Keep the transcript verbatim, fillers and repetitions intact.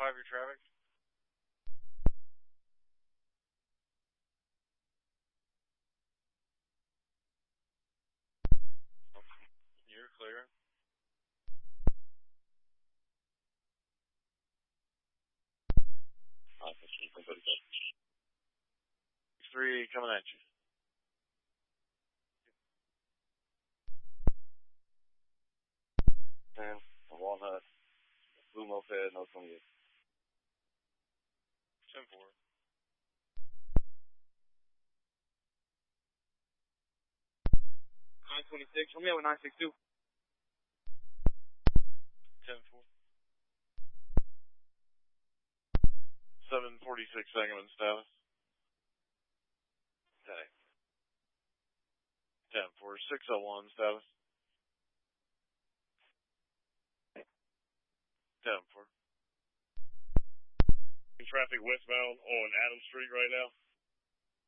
five, your traffic. You're clear. Three coming at you. Ten, Walnut, Blue Moped, no twenty-eight. Ten four. Nine twenty-six. Let me have a nine six two. Ten four. Seven forty six Sangamon status. Okay. Ten four. Six oh one status. Ten four. Traffic westbound on Adams Street right now.